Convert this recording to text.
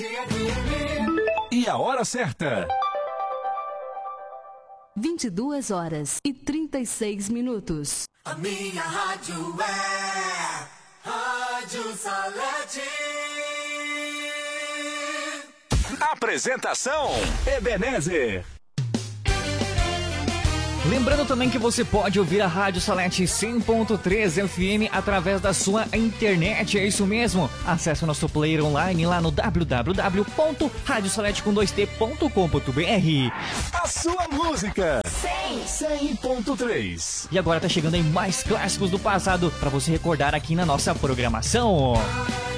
E a hora certa. 22h36. A minha rádio é Rádio Salete. Apresentação: Ebenezer. Lembrando também que você pode ouvir a Rádio Salete 100.3 FM através da sua internet, é isso mesmo. Acesse o nosso player online lá no www.radiosalete.com.br. A sua música 100.3. E agora tá chegando aí mais clássicos do passado para você recordar aqui na nossa programação.